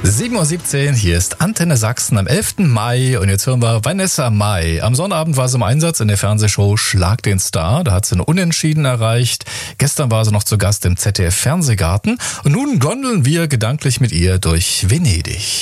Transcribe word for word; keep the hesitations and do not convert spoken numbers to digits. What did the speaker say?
sieben Uhr siebzehn, hier ist Antenne Sachsen am elften Mai und jetzt hören wir Vanessa Mai. Am Sonnabend war sie im Einsatz in der Fernsehshow Schlag den Star, da hat sie eine Unentschieden erreicht. Gestern war sie noch zu Gast im Z D F Fernsehgarten und nun gondeln wir gedanklich mit ihr durch Venedig.